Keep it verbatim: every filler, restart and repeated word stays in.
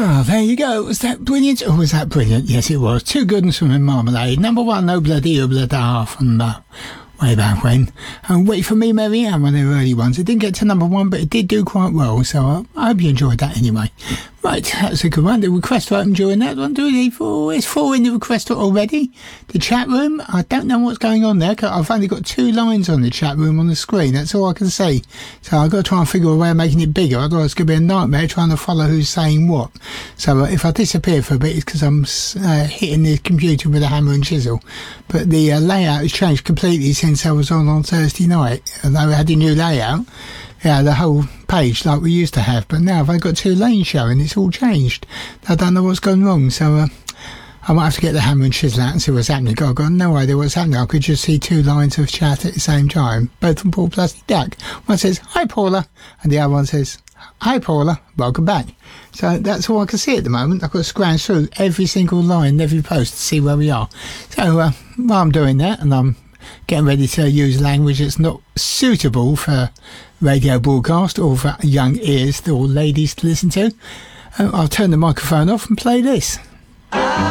Ah, there you go. Was that brilliant? Or was that brilliant? Yes, it was. Two good ones from the Marmalade. Number one, No Bloody Obla Da from uh, way back when. And Wait For Me, Mary Ann, one of the early ones. It didn't get to number one, but it did do quite well. So uh, I hope you enjoyed that anyway. Right, that's a good one. The request item during that one, do they? Four, it's four in the request already. The chat room, I don't know what's going on there, 'cause I've only got two lines on the chat room on the screen. That's all I can see. So I've got to try and figure a way of making it bigger. Otherwise it's going to be a nightmare trying to follow who's saying what. So uh, if I disappear for a bit, it's because I'm uh, hitting the computer with a hammer and chisel. But the uh, layout has changed completely since I was on on Thursday night. Although we had a new layout. Yeah, the whole page like we used to have, but now I've got two lanes showing. It's all changed. I don't know what's gone wrong, so uh, I might have to get the hammer and chisel out and see what's happening. I've got no idea what's happening. I could just see two lines of chat at the same time, both from Paul Plastic Duck. One says, "Hi Paula," and the other one says, "Hi Paula, welcome back." So that's all I can see at the moment. I've got to scrounge through every single line, every post to see where we are. So uh, while I'm doing that, and I'm getting ready to use language that's not suitable for radio broadcast or for young ears or ladies to listen to, uh, I'll turn the microphone off and play this.